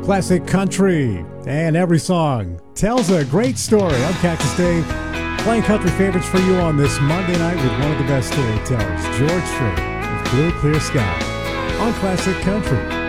Classic country, and every song tells a great story. I'm Cactus Dave, playing country favorites for you on this Monday night with one of the best storytellers, George Strait, with Blue Clear Sky on Classic Country.